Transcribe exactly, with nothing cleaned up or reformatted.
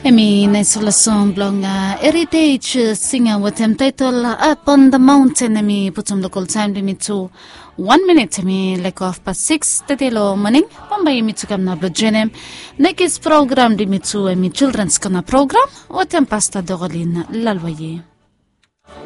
Emi Naisolasong blong heritage singer with him title Up on the Mountain. Emi putum local time limit to one minute. Emi like off past six tatilo morning. Pambay emi tukam na blojenem. Nekis program limit to emi children's kana program. Watem pasta dogolin lalwaye.